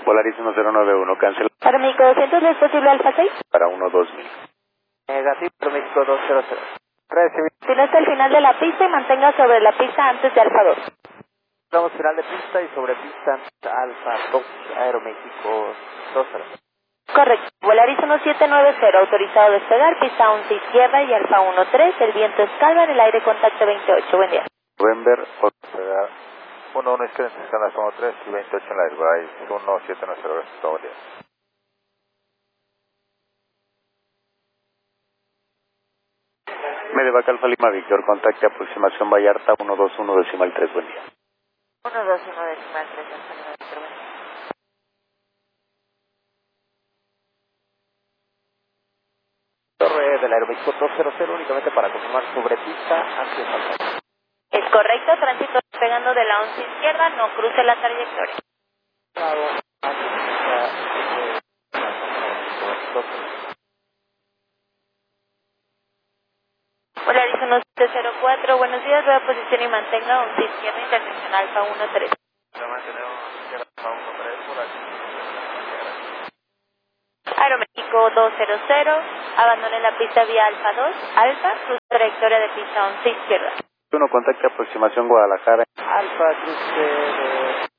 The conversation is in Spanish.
Polaris 1091, cancel. Para México 200, ¿es posible Alfa 6? Para 12000. Negativo, México 200. Recibido. Si no está al final de la pista y mantenga sobre la pista antes de Alfa 2. Estamos final de pista y sobre pista Alfa 2, Aeroméxico 20. Correcto. Volaris 1790, autorizado a despegar, pista 11 izquierda y Alfa 13, el viento es calma, en el aire contacto 28. Buen día. November, 1-1 izquierda en escala 3 y 28 en la Airbus 1790, gracias, buen día. Medevac Alfa Lima Víctor, contacte aproximación Vallarta 121.3, buen día. 121.3. Torre del Aeroméxico 200, únicamente para confirmar sobre pista antes de Alfa. Es correcto, tránsito despegando de la 11 izquierda, no cruce la trayectoria. Volaris 1704, buenos días, vea posición y mantenga 11 izquierda, intersección Alfa 13. Aeroméxico 200, abandone la pista vía Alfa 2, Alfa, cruce trayectoria de pista 11 izquierda. Contacte aproximación Guadalajara. Alfa, cruce de